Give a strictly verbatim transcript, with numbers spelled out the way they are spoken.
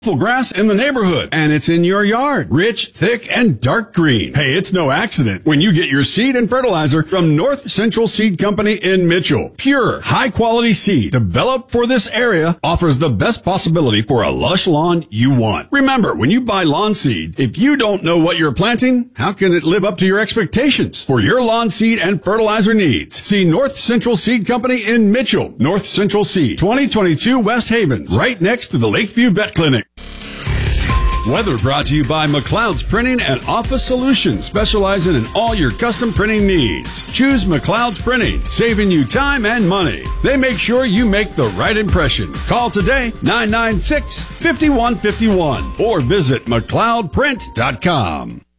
grass in the neighborhood, and it's in your yard. Rich, thick, and dark green. Hey, it's no accident when you get your seed and fertilizer from North Central Seed Company in Mitchell. Pure, high-quality seed developed for this area offers the best possibility for a lush lawn you want. Remember, when you buy lawn seed, if you don't know what you're planting, how can it live up to your expectations? For your lawn seed and fertilizer needs, see North Central Seed Company in Mitchell. North Central Seed, twenty twenty-two West Havens, right next to the Lakeview Vet Clinic. Weather brought to you by McLeod's Printing and Office Solutions, specializing in all your custom printing needs. Choose McLeod's Printing, saving you time and money. They make sure you make the right impression. Call today, nine nine six, five one five one, or visit McLeod Print dot com.